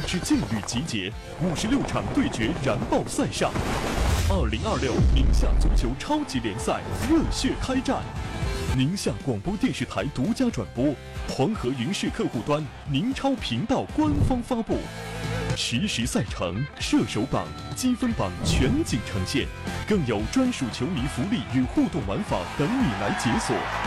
支劲旅集结，56场对决燃爆赛上。2026宁夏足球超级联赛热血开战，宁夏广播电视台独家转播，黄河云视客户端宁超频道官方发布，实时赛程、射手榜、积分榜全景呈现，更有专属球迷福利与互动玩法等你来解锁。